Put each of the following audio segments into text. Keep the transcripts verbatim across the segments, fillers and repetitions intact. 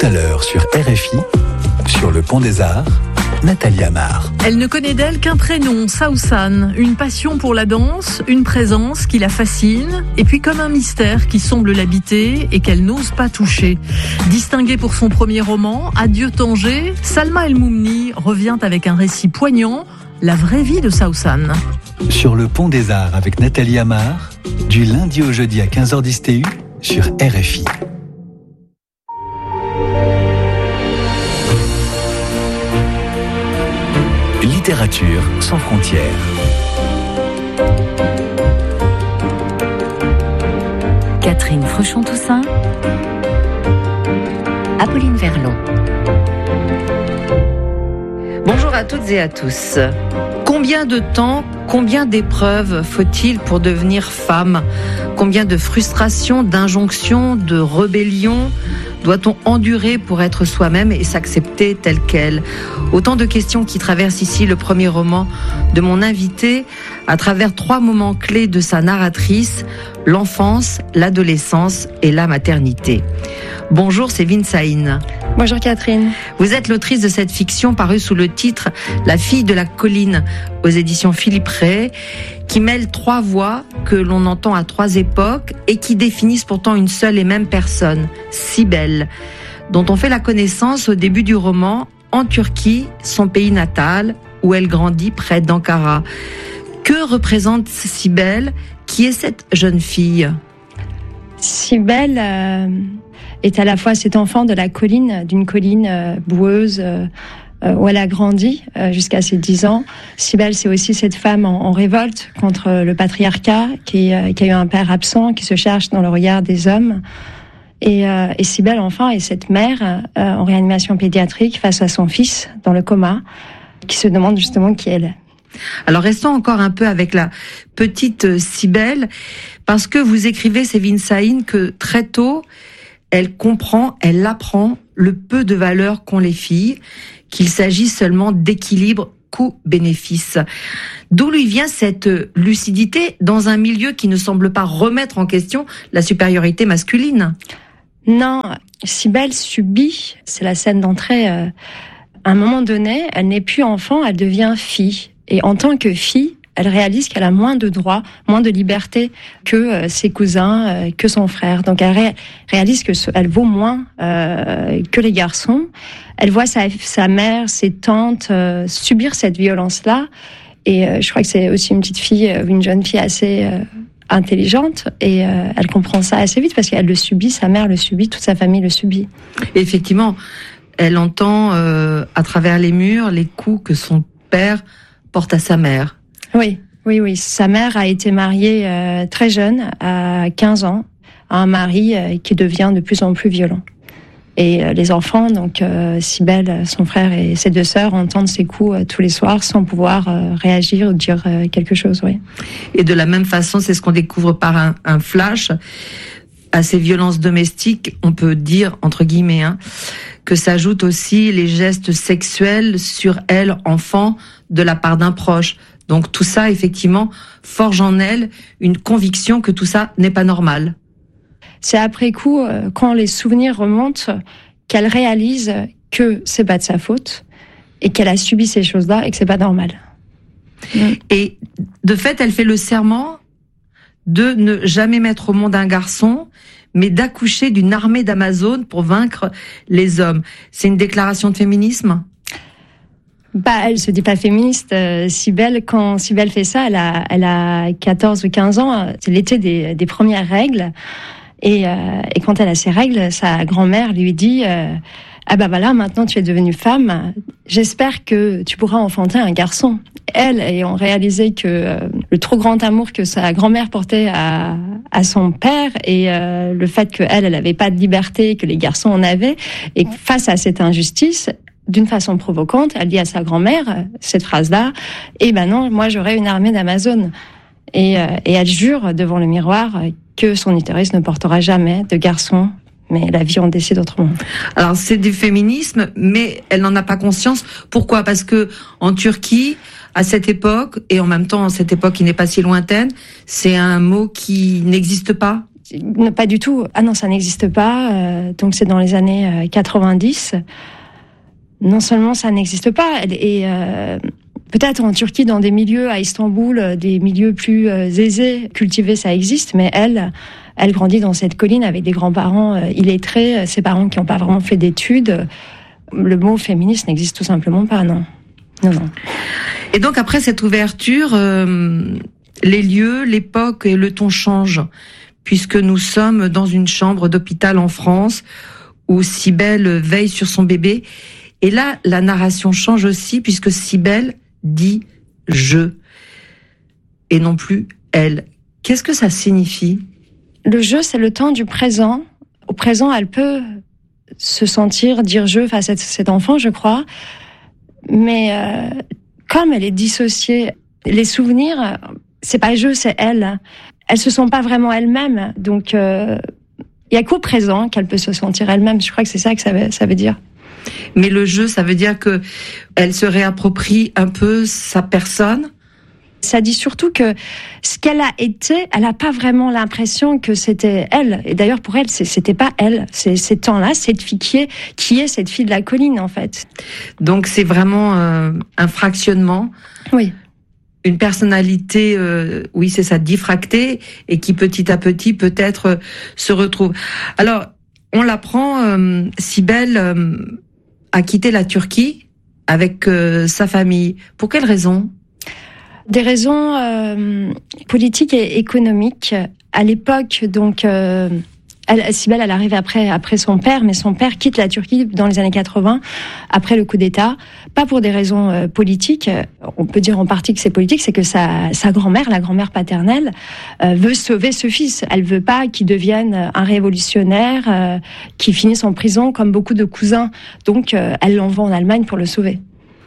à l'heure sur R F I, sur le Pont des Arts, Nathalie Amar. Elle ne connaît d'elle qu'un prénom, Saoussan, une passion pour la danse, une présence qui la fascine, et puis comme un mystère qui semble l'habiter et qu'elle n'ose pas toucher. Distinguée pour son premier roman, Adieu Tanger, Salma El Moumni revient avec un récit poignant, la vraie vie de Saoussan. Sur le Pont des Arts avec Nathalie Amar, du lundi au jeudi à quinze heures dix T U sur R F I. Littérature sans frontières. Catherine Fruchon-Toussaint, Apolline Verlon. Bonjour à toutes et à tous. Combien de temps, combien d'épreuves faut-il pour devenir femme ? Combien de frustrations, d'injonctions, de rébellions doit-on endurer pour être soi-même et s'accepter tel quel ? Autant de questions qui traversent ici le premier roman de mon invité à travers trois moments clés de sa narratrice, l'enfance, l'adolescence et la maternité. Bonjour Sévine Saïn. Bonjour Catherine. Vous êtes l'autrice de cette fiction parue sous le titre « La fille de la colline » aux éditions Philippe Ray, qui mêle trois voix que l'on entend à trois époques et qui définissent pourtant une seule et même personne, Sibel, dont on fait la connaissance au début du roman en Turquie, son pays natal, où elle grandit près d'Ankara. Que représente Sibel ? Qui est cette jeune fille ? Sibel euh, est à la fois cet enfant de la colline, d'une colline euh, boueuse euh, où elle a grandi euh, jusqu'à ses dix ans. Sibel, c'est aussi cette femme en, en révolte contre le patriarcat, qui, euh, qui a eu un père absent, qui se cherche dans le regard des hommes. Et, euh, et Sibel, enfin, est cette mère euh, en réanimation pédiatrique face à son fils dans le coma, qui se demande justement qui elle est. Alors restons encore un peu avec la petite Sibel, parce que vous écrivez, Sévine Saïn, que très tôt, elle comprend, elle apprend le peu de valeur qu'ont les filles, qu'il s'agit seulement d'équilibre coût-bénéfice. D'où lui vient cette lucidité dans un milieu qui ne semble pas remettre en question la supériorité masculine ? Non, Sibel subit, c'est la scène d'entrée, euh, à un moment donné, elle n'est plus enfant, elle devient fille. Et en tant que fille, elle réalise qu'elle a moins de droits, moins de liberté que euh, ses cousins, euh, que son frère. Donc elle ré- réalise que ce, elle vaut moins euh, que les garçons. Elle voit sa, sa mère, ses tantes euh, subir cette violence-là. Et euh, je crois que c'est aussi une petite fille, euh, une jeune fille assez euh, intelligente. Et euh, elle comprend ça assez vite parce qu'elle le subit, sa mère le subit, toute sa famille le subit. Effectivement, elle entend euh, à travers les murs les coups que son père porte à sa mère. Oui, oui, oui. Sa mère a été mariée euh, très jeune, à quinze ans, à un mari euh, qui devient de plus en plus violent. Et euh, les enfants, donc euh, Sibel, son frère et ses deux sœurs, entendent ces coups euh, tous les soirs sans pouvoir euh, réagir ou dire euh, quelque chose. Oui. Et de la même façon, c'est ce qu'on découvre par un, un flash. À ces violences domestiques, on peut dire, entre guillemets, hein, que s'ajoutent aussi les gestes sexuels sur elle, enfant, de la part d'un proche. Donc tout ça, effectivement, forge en elle une conviction que tout ça n'est pas normal. C'est après coup, euh, quand les souvenirs remontent, qu'elle réalise que c'est pas de sa faute et qu'elle a subi ces choses-là et que c'est pas normal. Et de fait, elle fait le serment de ne jamais mettre au monde un garçon, mais d'accoucher d'une armée d'Amazones pour vaincre les hommes. C'est une déclaration de féminisme ? Bah, elle se dit pas féministe. Euh, Sibel, quand Sibel fait ça, elle a, elle a quatorze ou quinze ans. C'est l'été des, des premières règles. Et, euh, et quand elle a ses règles, sa grand-mère lui dit euh, « Ah bah voilà, maintenant tu es devenue femme. J'espère que tu pourras enfanter un garçon. » Elle, ayant réalisé que euh, le trop grand amour que sa grand-mère portait à, à son père et euh, le fait qu'elle, elle n'avait pas de liberté, que les garçons en avaient, et face à cette injustice, d'une façon provocante, elle dit à sa grand-mère cette phrase-là, « Eh ben non, moi j'aurais une armée d'Amazones. » Et, euh, et elle jure devant le miroir que son utérus ne portera jamais de garçon, mais la vie en décide autrement. Alors c'est du féminisme, mais elle n'en a pas conscience. Pourquoi ? Parce que en Turquie, à cette époque, et en même temps, cette époque qui n'est pas si lointaine, c'est un mot qui n'existe pas. Non, pas du tout. Ah non, ça n'existe pas. Euh, donc c'est dans les années euh, quatre-vingt-dix. Non seulement ça n'existe pas, et euh, peut-être en Turquie, dans des milieux, à Istanbul, des milieux plus euh, aisés, cultivés, ça existe, mais elle, elle grandit dans cette colline avec des grands-parents euh, illettrés, ses parents qui n'ont pas vraiment fait d'études. Le mot féministe n'existe tout simplement pas, non. Non, non. Et donc après cette ouverture, euh, les lieux, l'époque et le ton changent, puisque nous sommes dans une chambre d'hôpital en France où Cybèle veille sur son bébé. Et là, la narration change aussi, puisque Cybèle dit « je » et non plus « elle ». Qu'est-ce que ça signifie ? Le « je », c'est le temps du présent. Au présent, elle peut se sentir dire « je » face à cet enfant, je crois. Mais euh, comme elle est dissociée, les souvenirs, c'est pas « je », c'est « elle ». Elle se sent pas vraiment elle-même. Donc, euh, il y a qu'au présent qu'elle peut se sentir elle-même. Je crois que c'est ça que ça veut, ça veut dire. Mais le jeu, ça veut dire que elle se réapproprie un peu sa personne. Ça dit surtout que ce qu'elle a été, elle n'a pas vraiment l'impression que c'était elle. Et d'ailleurs, pour elle, c'était pas elle. C'est ces temps-là, cette fille qui est, qui est cette fille de la colline, en fait. Donc c'est vraiment euh, un fractionnement. Oui. Une personnalité, euh, oui, c'est ça, diffractée, et qui petit à petit peut-être euh, se retrouve. Alors, on l'apprend, euh, Cybèle euh, a quitté la Turquie avec euh, sa famille. Pour quelles raisons ? Des raisons euh, politiques et économiques. À l'époque, donc, euh, elle, Cybèle, elle arrive après, après son père, mais son père quitte la Turquie dans les années quatre-vingts, après le coup d'État, pas pour des raisons euh, politiques. On peut dire en partie que c'est politique, c'est que sa, sa grand-mère, la grand-mère paternelle, euh, veut sauver ce fils. Elle veut pas qu'il devienne un révolutionnaire, euh, qui finisse en prison comme beaucoup de cousins. Donc, euh, elle l'envoie en Allemagne pour le sauver.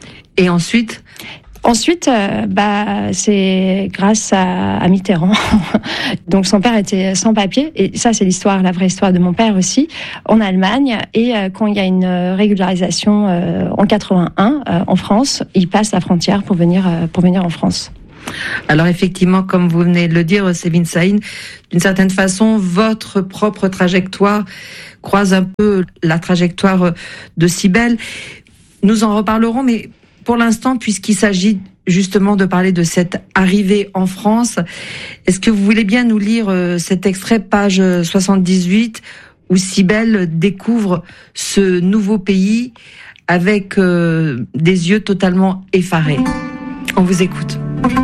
Et ensuite ? Ensuite, euh, bah, c'est grâce à, à Mitterrand. Donc, son père était sans papier. Et ça, c'est l'histoire, la vraie histoire de mon père aussi, en Allemagne. Et euh, quand il y a une régularisation euh, en quatre-vingt-un, euh, en France, il passe la frontière pour venir, euh, pour venir en France. Alors effectivement, comme vous venez de le dire, Sévin Sahin, d'une certaine façon, votre propre trajectoire croise un peu la trajectoire de Cybèle. Nous en reparlerons, mais pour l'instant, puisqu'il s'agit justement de parler de cette arrivée en France, est-ce que vous voulez bien nous lire cet extrait, page soixante-dix-huit, où Cybèle découvre ce nouveau pays avec euh, des yeux totalement effarés. On vous écoute.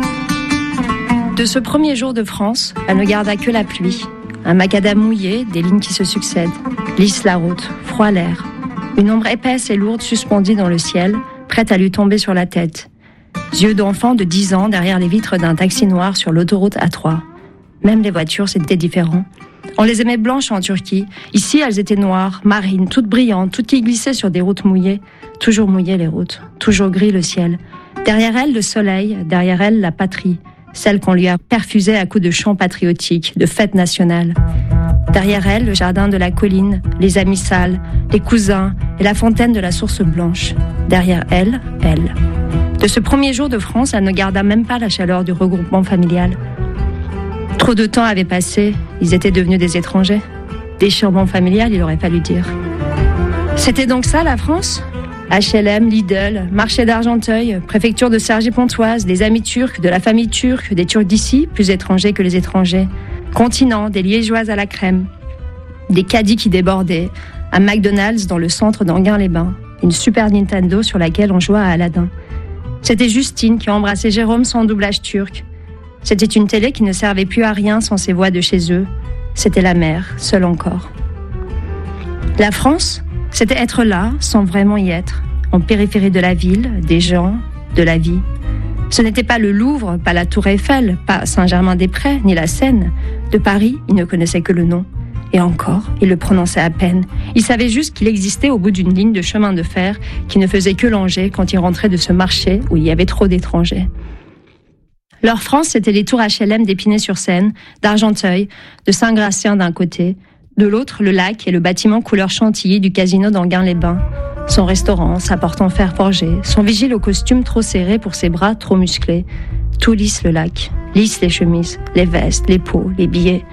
De ce premier jour de France, elle ne garda que la pluie. Un macadam mouillé, des lignes qui se succèdent. Lisse la route, froid l'air. Une ombre épaisse et lourde suspendue dans le ciel, prête à lui tomber sur la tête. Yeux d'enfant de dix ans derrière les vitres d'un taxi noir sur l'autoroute A trois. Même les voitures, c'était différent. On les aimait blanches en Turquie. Ici, elles étaient noires, marines, toutes brillantes, toutes qui glissaient sur des routes mouillées. Toujours mouillées les routes, toujours gris le ciel. Derrière elles, le soleil, derrière elles, la patrie. Celle qu'on lui a perfusée à coups de chants patriotiques, de fêtes nationales. Derrière elle, le jardin de la colline, les amis sales, les cousins et la fontaine de la source blanche. Derrière elle, elle. De ce premier jour de France, elle ne garda même pas la chaleur du regroupement familial. Trop de temps avait passé, ils étaient devenus des étrangers. Déchirement familial, il aurait fallu dire. C'était donc ça, la France ? H L M, Lidl, marché d'Argenteuil, préfecture de Cergy-Pontoise, des amis turcs, de la famille turque, des Turcs d'ici, plus étrangers que les étrangers. Continent, des liégeoises à la crème, des caddies qui débordaient, un McDonald's dans le centre d'Enghien-les-Bains, une Super Nintendo sur laquelle on jouait à Aladdin. C'était Justine qui embrassait Jérôme sans doublage turc. C'était une télé qui ne servait plus à rien sans ses voix de chez eux. C'était la mer, seule encore. La France, c'était être là, sans vraiment y être, en périphérie de la ville, des gens, de la vie. Ce n'était pas le Louvre, pas la Tour Eiffel, pas Saint-Germain-des-Prés, ni la Seine. De Paris, il ne connaissait que le nom. Et encore, il le prononçait à peine. Il savait juste qu'il existait au bout d'une ligne de chemin de fer qui ne faisait que longer quand il rentrait de ce marché où il y avait trop d'étrangers. Leur France, c'était les tours H L M d'Épinay-sur-Seine, d'Argenteuil, de Saint-Gratien d'un côté, de l'autre, le lac et le bâtiment couleur chantilly du casino d'Enghien-les-Bains. Son restaurant, sa porte en fer forgé, son vigile au costume trop serré pour ses bras trop musclés. Tout lisse le lac, lisse les chemises, les vestes, les pots, les billets.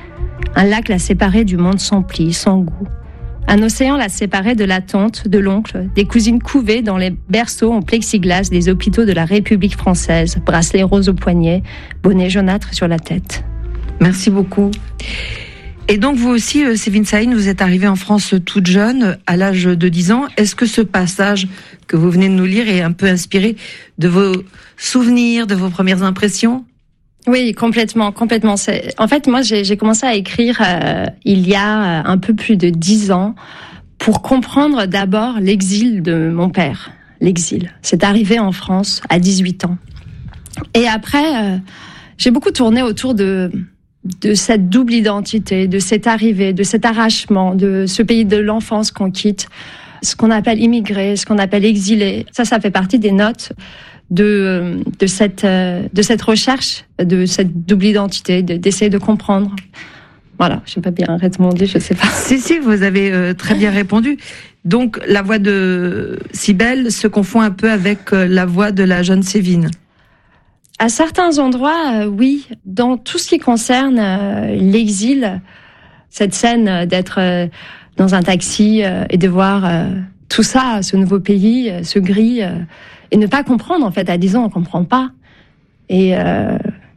Un lac la séparait du monde sans pli, sans goût. Un océan la séparait de la tante, de l'oncle, des cousines couvées dans les berceaux en plexiglas des hôpitaux de la République française, bracelets roses au poignet, bonnet jaunâtre sur la tête. Merci beaucoup. Et donc vous aussi, Sévin Sahin, vous êtes arrivée en France toute jeune, à l'âge de dix ans. Est-ce que ce passage que vous venez de nous lire est un peu inspiré de vos souvenirs, de vos premières impressions ? Oui, complètement, complètement. C'est... En fait, moi, j'ai, j'ai commencé à écrire euh, il y a un peu plus de dix ans pour comprendre d'abord l'exil de mon père. L'exil. C'est arrivé en France à dix-huit ans. Et après, euh, j'ai beaucoup tourné autour de de cette double identité, de cette arrivée, de cet arrachement, de ce pays de l'enfance qu'on quitte, ce qu'on appelle immigré, ce qu'on appelle exilé. Ça, ça fait partie des notes de de cette de cette recherche, de cette double identité, de, d'essayer de comprendre. Voilà, je sais pas bien répondu, je sais pas. Si si, vous avez euh, très bien répondu. Donc la voix de Cybèle se confond un peu avec euh, la voix de la jeune Sévin. À certains endroits, euh, oui. Dans tout ce qui concerne euh, l'exil, cette scène d'être euh, dans un taxi euh, et de voir euh, tout ça, ce nouveau pays, euh, ce gris. Euh, Et ne pas comprendre, en fait, à dix ans, on comprend pas. Et euh,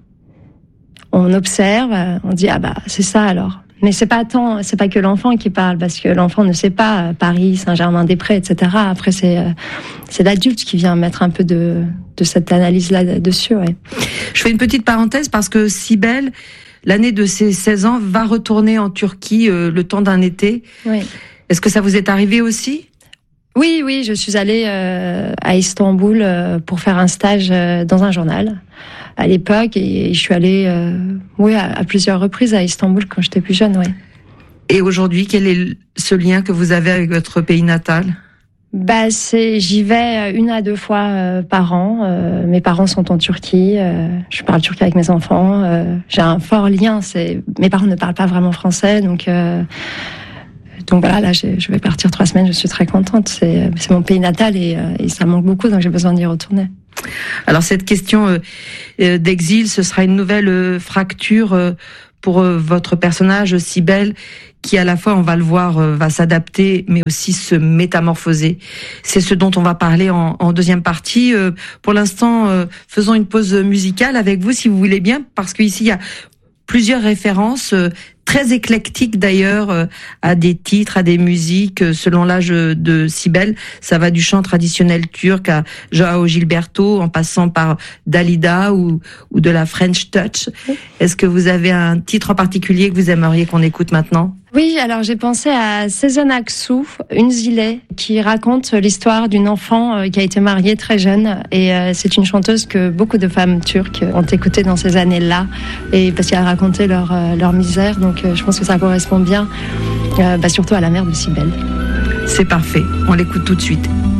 on observe, on dit ah bah c'est ça alors. Mais c'est pas tant, c'est pas que l'enfant qui parle, parce que l'enfant ne sait pas Paris, Saint-Germain-des-Prés, et cetera. Après c'est c'est l'adulte qui vient mettre un peu de de cette analyse là dessus. Ouais. Je fais une petite parenthèse parce que Cybèle, l'année de ses seize ans, va retourner en Turquie euh, le temps d'un été. Oui. Est-ce que ça vous est arrivé aussi ? Oui, oui, je suis allée euh, à Istanbul euh, pour faire un stage euh, dans un journal à l'époque, et je suis allée, euh, oui, à, à plusieurs reprises à Istanbul quand j'étais plus jeune, oui. Et aujourd'hui, quel est ce lien que vous avez avec votre pays natal ? Bah, c'est, j'y vais une à deux fois euh, par an. Euh, mes parents sont en Turquie. Euh, je parle turc avec mes enfants. Euh, j'ai un fort lien. C'est, mes parents ne parlent pas vraiment français, donc. Euh, Donc voilà, là, je vais partir trois semaines, je suis très contente. C'est, c'est mon pays natal et, et ça manque beaucoup, donc j'ai besoin d'y retourner. Alors cette question euh, d'exil, ce sera une nouvelle euh, fracture euh, pour euh, votre personnage, Cybèle, qui à la fois, on va le voir, euh, va s'adapter, mais aussi se métamorphoser. C'est ce dont on va parler en, en deuxième partie. Euh, pour l'instant, euh, faisons une pause musicale avec vous, si vous voulez bien, parce qu'ici, il y a plusieurs références euh, très éclectique d'ailleurs, euh, à des titres, à des musiques, euh, selon l'âge de Cybèle. Ça va du chant traditionnel turc à João Gilberto, en passant par Dalida ou, ou de la French Touch. Est-ce que vous avez un titre en particulier que vous aimeriez qu'on écoute maintenant ? Oui, alors j'ai pensé à Sezen Aksu, Une Zilé, qui raconte l'histoire d'une enfant qui a été mariée très jeune. Et euh, c'est une chanteuse que beaucoup de femmes turques ont écoutée dans ces années-là, et parce qu'elle a raconté leur, euh, leur misère. Donc euh, je pense que ça correspond bien, euh, bah, surtout à la mère de Cybèle. C'est parfait, on l'écoute tout de suite.